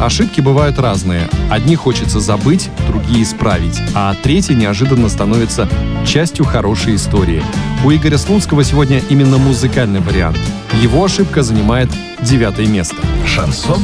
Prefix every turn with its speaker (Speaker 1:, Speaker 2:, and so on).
Speaker 1: Ошибки бывают разные. Одни хочется забыть, другие исправить, а третьи неожиданно становятся частью хорошей истории. У Игоря Слуцкого сегодня именно музыкальный вариант. Его ошибка занимает 9 место.
Speaker 2: Шансон